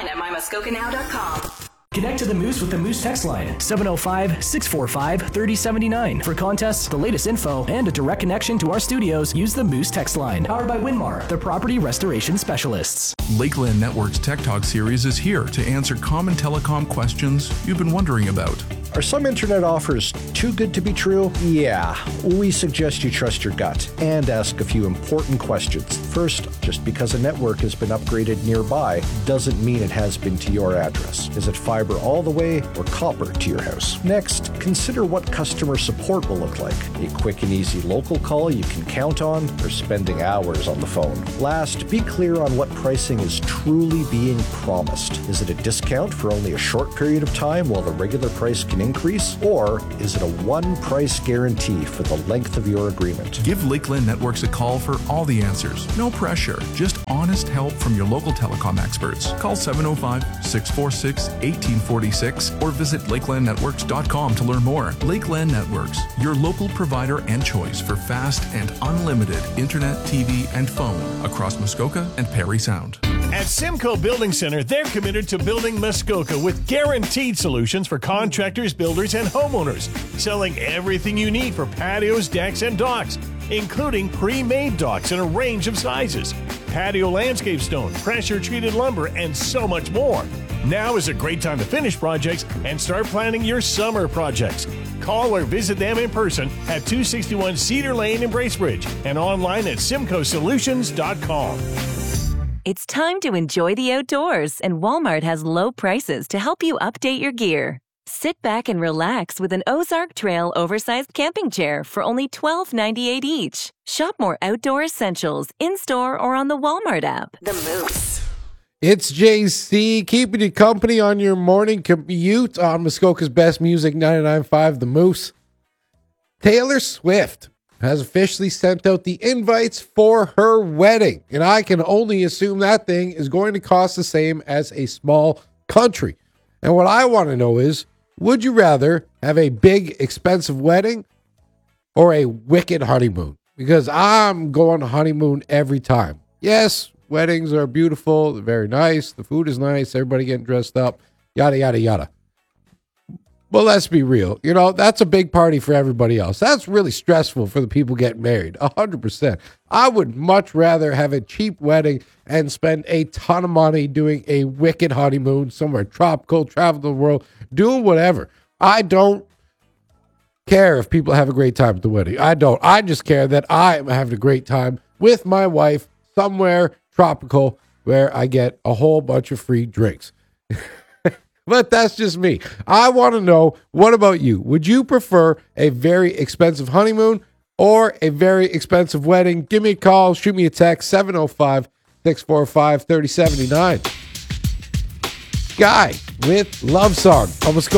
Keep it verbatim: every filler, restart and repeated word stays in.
online at my muskoka now dot com. Connect to the Moose with the Moose text line, seven oh five, six four five, three oh seven nine. For contests, the latest info, and a direct connection to our studios, use the Moose text line. Powered by Winmar, the property restoration specialists. Lakeland Network's Tech Talk series is here to answer common telecom questions you've been wondering about. Are some internet offers too good to be true? Yeah, we suggest you trust your gut and ask a few important questions. First, just because a network has been upgraded nearby doesn't mean it has been to your address. Is it fiber all the way or copper to your house? Next, consider what customer support will look like. A quick and easy local call you can count on, or spending hours on the phone. Last, be clear on what pricing is truly being promised. Is it a discount for only a short period of time while the regular price can increase, or is it a one price guarantee for the length of your agreement? Give Lakeland Networks a call for all the answers. No pressure, just honest help from your local telecom experts. Call seven oh five, six four six, one eight four six or visit lakeland networks dot com to learn more. Lakeland Networks, your local provider and choice for fast and unlimited internet, T V, and phone across Muskoka and Parry Sound. At Simcoe Building Center, they're committed to building Muskoka with guaranteed solutions for contractors, builders, and homeowners, selling everything you need for patios, decks, and docks, including pre-made docks in a range of sizes, patio landscape stone, pressure-treated lumber, and so much more. Now is a great time to finish projects and start planning your summer projects. Call or visit them in person at two sixty-one Cedar Lane in Bracebridge and online at simcoe solutions dot com. It's time to enjoy the outdoors, and Walmart has low prices to help you update your gear. Sit back and relax with an Ozark Trail oversized camping chair for only twelve ninety-eight each. Shop more outdoor essentials in-store or on the Walmart app. The Moose. It's J C, keeping you company on your morning commute on Muskoka's best music, ninety-nine point five The Moose. Taylor Swift has officially sent out the invites for her wedding, and I can only assume that thing is going to cost the same as a small country. And what I want to know is, would you rather have a big, expensive wedding or a wicked honeymoon? Because I'm going to honeymoon every time. Yes, weddings are beautiful, they're very nice, the food is nice, everybody getting dressed up, yada, yada, yada. But let's be real. You know, that's a big party for everybody else. That's really stressful for the people getting married, one hundred percent. I would much rather have a cheap wedding and spend a ton of money doing a wicked honeymoon somewhere tropical, travel the world, doing whatever. I don't care if people have a great time at the wedding. I don't. I just care that I am having a great time with my wife somewhere tropical where I get a whole bunch of free drinks. But that's just me. I want to know, what about you? Would you prefer a very expensive honeymoon or a very expensive wedding? Give me a call. Shoot me a text, seven oh five, six four five, three oh seven nine. Guy with Love Song. Almost